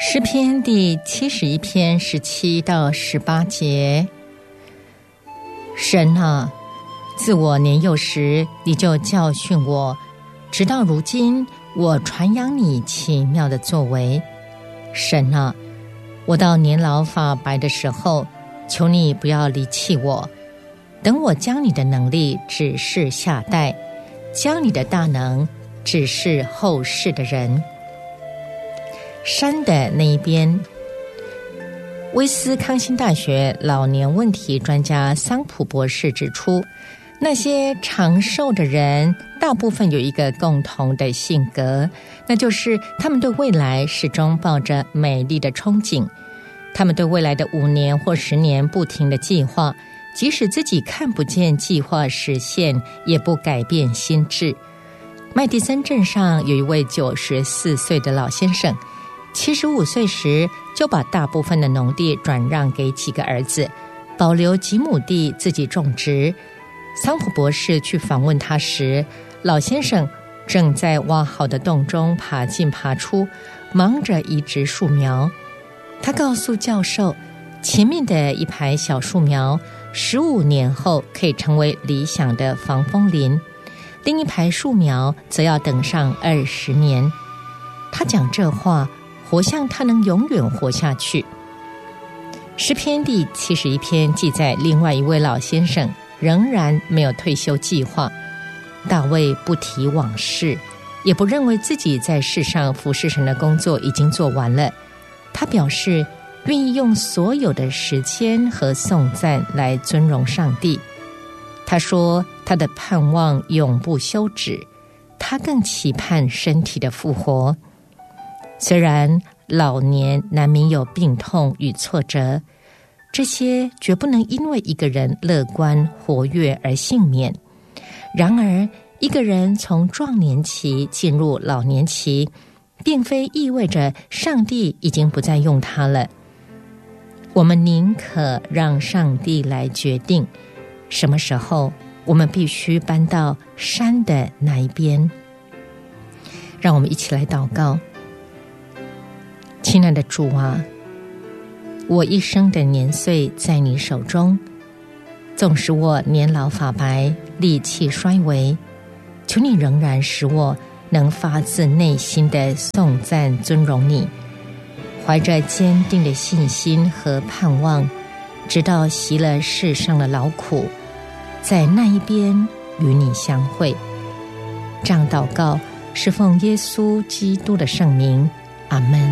诗篇第71篇17到18节。神啊，自我年幼时你就教训我，直到如今我传扬你奇妙的作为。神啊，我到年老发白的时候，求你不要离弃我，等我将你的能力指示下代，将你的大能指示后世的人。山的那一边，威斯康星大学老年问题专家桑普博士指出，那些长寿的人大部分有一个共同的性格，那就是他们对未来始终抱着美丽的憧憬。他们对未来的5年或10年不停的计划，即使自己看不见计划实现，也不改变心智。麦迪森镇上有一位94岁的老先生，75岁时就把大部分的农地转让给几个儿子，保留几亩地自己种植。桑普博士去访问他时，老先生正在挖好的洞中爬进爬出，忙着移植树苗。他告诉教授，前面的一排小树苗15年后可以成为理想的防风林，另一排树苗则要等上20年。他讲这话活像他能永远活下去。诗篇第71篇记载另外一位老先生仍然没有退休计划。大卫不提往事，也不认为自己在世上服侍神的工作已经做完了。他表示愿意用所有的时间和颂赞来尊荣上帝。他说他的盼望永不休止，他更期盼身体的复活。虽然老年难免有病痛与挫折，这些绝不能因为一个人乐观活跃而幸免。然而，一个人从壮年期进入老年期，并非意味着上帝已经不再用他了。我们宁可让上帝来决定什么时候我们必须搬到山的那一边。让我们一起来祷告。亲爱的主啊，我一生的年岁在你手中，纵使我年老发白，力气衰微，求你仍然使我能发自内心的颂赞尊荣你，怀着坚定的信心和盼望，直到习了世上的劳苦，在那一边与你相会。这样祷告是奉耶稣基督的圣名，阿们。